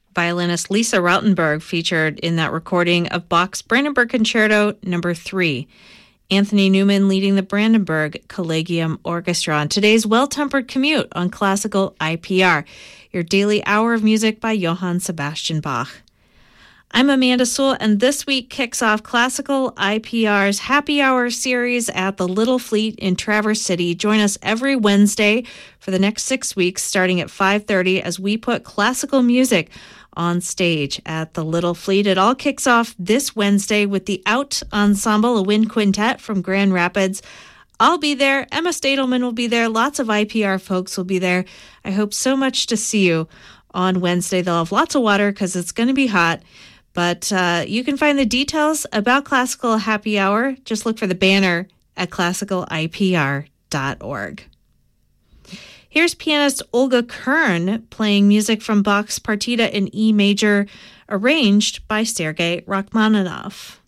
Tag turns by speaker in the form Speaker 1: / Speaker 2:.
Speaker 1: Violinist Lisa Rautenberg featured in that recording of Bach's Brandenburg Concerto No. 3. Anthony Newman leading the Brandenburg Collegium Orchestra on today's Well-Tempered Commute on Classical IPR, your daily hour of music by Johann Sebastian Bach. I'm Amanda Sewell, and this week kicks off Classical IPR's Happy Hour series at the Little Fleet in Traverse City. Join us every Wednesday for the next 6 weeks, starting at 5:30, as we put classical music on stage at the Little Fleet. It all kicks off this Wednesday with the Out Ensemble, a wind quintet from Grand Rapids. I'll be there. Emma Stadelman will be there. Lots of IPR folks will be there. I hope so much to see you on Wednesday. They'll have lots of water because it's going to be hot. But you can find the details about Classical Happy Hour. Just look for the banner at classicalipr.org. Here's pianist Olga Kern playing music from Bach's Partita in E major, arranged by Sergei Rachmaninoff.